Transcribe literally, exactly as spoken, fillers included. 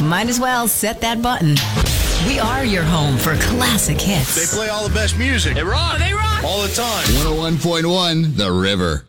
might as well set that button. We are your home for classic hits. They play all the best music. They rock. They rock. All the time. one oh one point one The River.